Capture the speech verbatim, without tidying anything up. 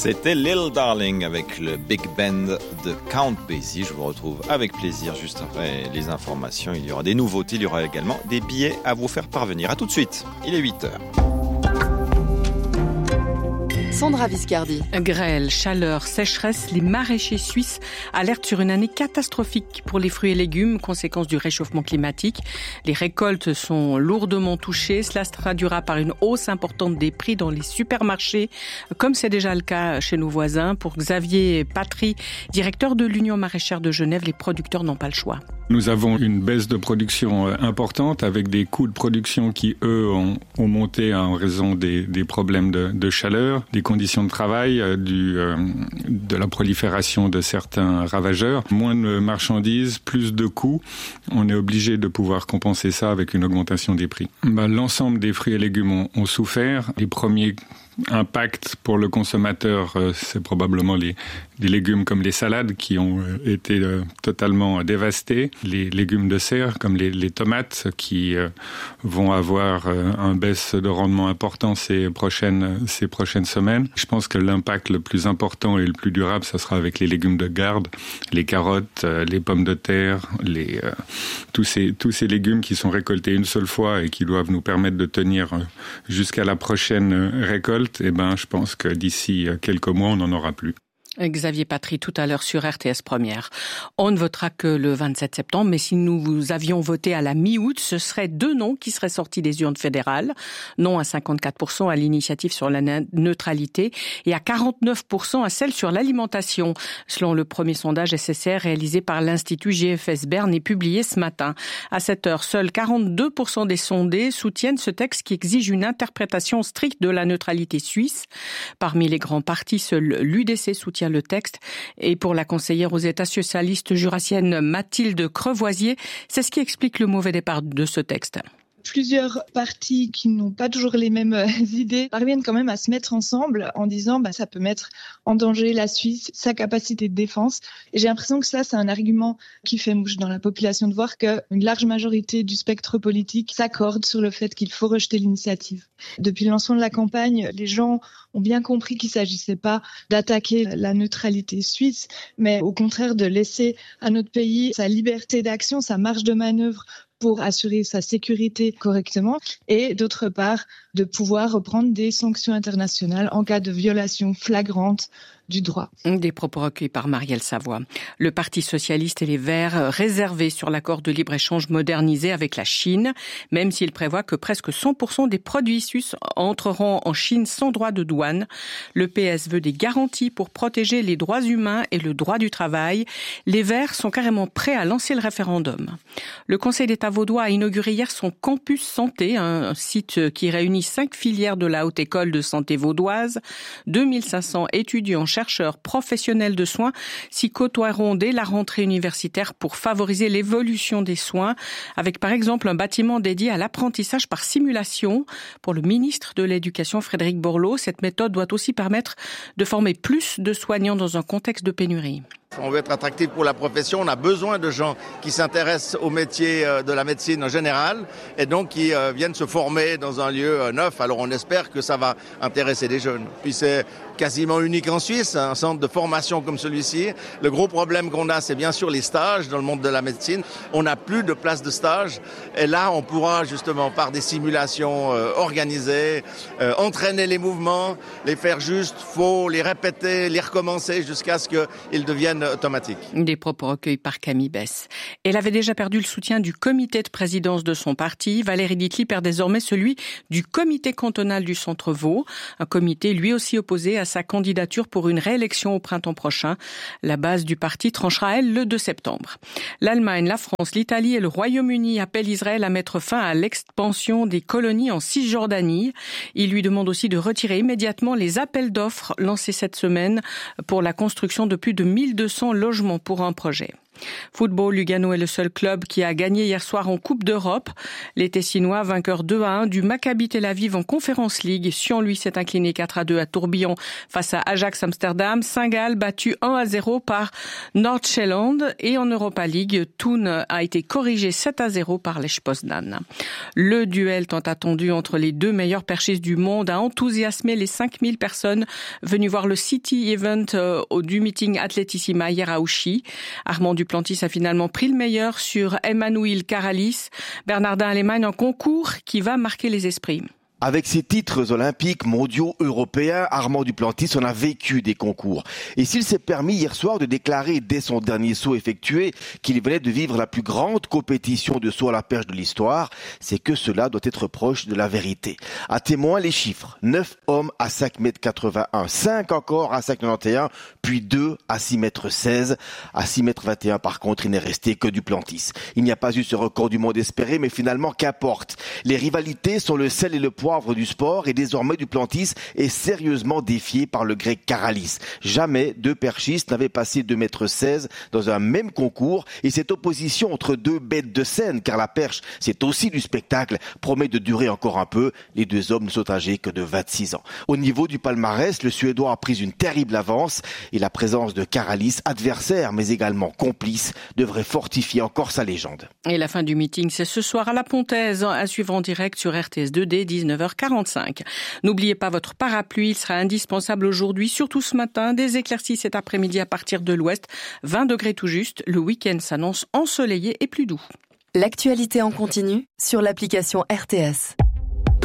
C'était Lil Darling avec le Big Band de Count Basie. Je vous retrouve avec plaisir juste après les informations. Il y aura des nouveautés, il y aura également des billets à vous faire parvenir. À tout de suite, il est huit heures. Sandra Viscardi. Grêle, chaleur, sécheresse, les maraîchers suisses alertent sur une année catastrophique pour les fruits et légumes, conséquence du réchauffement climatique. Les récoltes sont lourdement touchées. Cela se traduira par une hausse importante des prix dans les supermarchés, comme c'est déjà le cas chez nos voisins. Pour Xavier Patry, directeur de l'Union maraîchère de Genève, les producteurs n'ont pas le choix. Nous avons une baisse de production importante avec des coûts de production qui, eux, ont, ont monté en raison des, des problèmes de, de chaleur, des conditions de travail, du, euh, de la prolifération de certains ravageurs. Moins de marchandises, plus de coûts. On est obligé de pouvoir compenser ça avec une augmentation des prix. Ben, l'ensemble des fruits et légumes ont, ont souffert. Les premiers impact pour le consommateur, euh, c'est probablement les, les légumes comme les salades qui ont euh, été euh, totalement dévastés, les légumes de serre comme les, les tomates qui euh, vont avoir euh, un baisse de rendement important ces prochaines, ces prochaines semaines. Je pense que l'impact le plus important et le plus durable, ça sera avec les légumes de garde, les carottes, euh, les pommes de terre, les, euh, tous, ces, tous ces légumes qui sont récoltés une seule fois et qui doivent nous permettre de tenir euh, jusqu'à la prochaine euh, récolte. Eh ben, je pense que d'ici quelques mois, on n'en aura plus. Xavier Patry, tout à l'heure sur R T S Première. On ne votera que le vingt-sept septembre, mais si nous avions voté à la mi-août, ce seraient deux noms qui seraient sortis des urnes fédérales. Non à cinquante-quatre pour cent à l'initiative sur la neutralité et à quarante-neuf pour cent à celle sur l'alimentation, selon le premier sondage S S R réalisé par l'Institut G F S Berne et publié ce matin. À cette heure, seuls quarante-deux pour cent des sondés soutiennent ce texte qui exige une interprétation stricte de la neutralité suisse. Parmi les grands partis, seul l'U D C soutient le texte. Et pour la conseillère aux États socialistes jurassiennes Mathilde Crevoisier, c'est ce qui explique le mauvais départ de ce texte. Plusieurs partis qui n'ont pas toujours les mêmes idées parviennent quand même à se mettre ensemble en disant bah, ça peut mettre en danger la Suisse, sa capacité de défense. Et j'ai l'impression que ça, c'est un argument qui fait mouche dans la population de voir qu'une large majorité du spectre politique s'accorde sur le fait qu'il faut rejeter l'initiative. Depuis le lancement de la campagne, les gens ont bien compris qu'il ne s'agissait pas d'attaquer la neutralité suisse, mais au contraire de laisser à notre pays sa liberté d'action, sa marge de manœuvre pour assurer sa sécurité correctement et d'autre part de pouvoir reprendre des sanctions internationales en cas de violation flagrante du droit. Des propos recueillis par Marielle Savoie. Le Parti socialiste et les Verts réservés sur l'accord de libre-échange modernisé avec la Chine, même s'il prévoit que presque cent pour cent des produits suisses entreront en Chine sans droit de douane. Le P S veut des garanties pour protéger les droits humains et le droit du travail. Les Verts sont carrément prêts à lancer le référendum. Le Conseil d'État vaudois a inauguré hier son campus santé, un site qui réunit cinq filières de la Haute École de santé vaudoise. deux mille cinq cents étudiants, chercheurs, professionnels de soins s'y côtoieront dès la rentrée universitaire pour favoriser l'évolution des soins, avec par exemple un bâtiment dédié à l'apprentissage par simulation. Pour le ministre de l'Éducation, Frédéric Borloo, cette méthode doit aussi permettre de former plus de soignants dans un contexte de pénurie. On veut être attractif pour la profession, on a besoin de gens qui s'intéressent au métier de la médecine en général et donc qui viennent se former dans un lieu neuf. Alors on espère que ça va intéresser des jeunes. Puis c'est quasiment unique en Suisse, un centre de formation comme celui-ci. Le gros problème qu'on a, c'est bien sûr les stages dans le monde de la médecine. On n'a plus de places de stage et là on pourra justement par des simulations euh, organisées, euh, entraîner les mouvements, les faire juste, faux, les répéter, les recommencer jusqu'à ce qu'ils deviennent automatique. Des propos recueillis par Camille Bess. Elle avait déjà perdu le soutien du comité de présidence de son parti. Valérie Ditli perd désormais celui du comité cantonal du Centre-Vaud. Un comité lui aussi opposé à sa candidature pour une réélection au printemps prochain. La base du parti tranchera, elle, le deux septembre. L'Allemagne, la France, l'Italie et le Royaume-Uni appellent Israël à mettre fin à l'expansion des colonies en Cisjordanie. Il lui demande aussi de retirer immédiatement les appels d'offres lancés cette semaine pour la construction de plus de mille deux cents logements pour un projet. Football, Lugano est le seul club qui a gagné hier soir en Coupe d'Europe. Les Tessinois, vainqueurs deux à un du Maccabi Tel Aviv en Conference League. Sion, lui, s'est incliné quatre à deux à Tourbillon face à Ajax Amsterdam. Saint-Gall, battu un à zéro par Nordsjælland. Et en Europa League, Thun a été corrigé sept à zéro par Lech Poznan. Le duel tant attendu entre les deux meilleurs perchistes du monde a enthousiasmé les cinq mille personnes venues voir le City Event euh, au du meeting Atletissima hier à Ouchy. Armand Duplantis a finalement pris le meilleur sur Emmanuel Caralis. Bernardin Allemagne en concours qui va marquer les esprits. Avec ses titres olympiques, mondiaux, européens, Armand Duplantis en a vécu des concours. Et s'il s'est permis hier soir de déclarer dès son dernier saut effectué qu'il venait de vivre la plus grande compétition de saut à la perche de l'histoire, c'est que cela doit être proche de la vérité. À témoin les chiffres. neuf hommes à cinq mètres quatre-vingt-un, cinq encore à cinq mètres quatre-vingt-onze, puis deux à six mètres seize. À six mètres vingt et un par contre, il n'est resté que Duplantis. Il n'y a pas eu ce record du monde espéré, mais finalement qu'importe. Les rivalités sont le sel et le poivre du sport et désormais Duplantis est sérieusement défié par le grec Caralis. Jamais deux perchistes n'avaient passé deux mètres seize dans un même concours et cette opposition entre deux bêtes de scène, car la perche c'est aussi du spectacle, promet de durer encore un peu. Les deux hommes ne sont âgés que de vingt-six ans. Au niveau du palmarès, le Suédois a pris une terrible avance et la présence de Caralis, adversaire mais également complice, devrait fortifier encore sa légende. Et la fin du meeting, c'est ce soir à la Pontaise, à suivre en direct sur R T S deux dès dix-neuf heures quarante-cinq. N'oubliez pas votre parapluie, il sera indispensable aujourd'hui, surtout ce matin. Des éclaircies cet après-midi à partir de l'ouest, vingt degrés tout juste. Le week-end s'annonce ensoleillé et plus doux. L'actualité en continu sur l'application R T S.